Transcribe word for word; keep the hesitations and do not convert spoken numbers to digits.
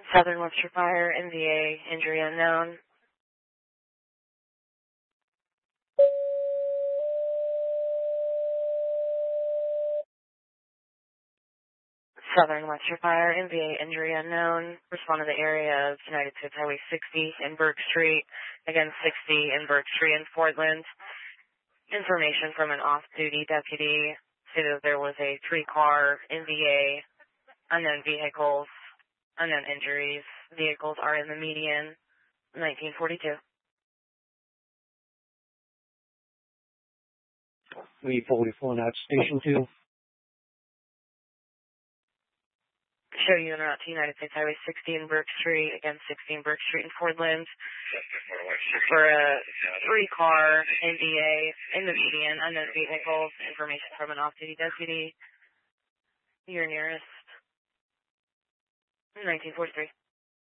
Southern Webster Fire, N V A, injury unknown. Southern Webster Fire, N V A, injury unknown. Respond to the area of United States Highway sixty in Burke Street. Again, sixty in Burke Street in Portland. Information from an off-duty deputy stated that there was a three-car N V A, unknown vehicles, unknown injuries. Vehicles are in the median, nineteen forty-two. three forty-four out Station two. Show you en route to United States Highway sixty in Burke Street, again sixty in Burke Street in Portland, for a three-car N V A in the median, unknown vehicles, information from an off-duty deputy. Your nearest, nineteen forty-three.